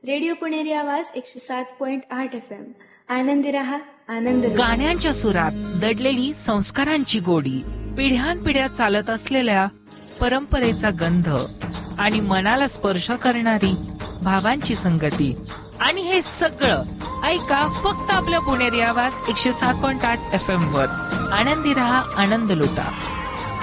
Radio पुणेरी आवाज 107.8 FM. आनंदी रहा, आनंद लुटा. गाण्यांच्या सुरात दडलेली संस्कारांची गोडी, पिढ्यानपिढ्या चालत असलेल्या परंपरेचा गंध आणि मनाला स्पर्श करणारी भावांची संगती. आणि हे सगळं ऐका फक्त आपल्या पुणेरी आवाज 107.8 FM वर. आनंदी रहा, आनंद लुटा.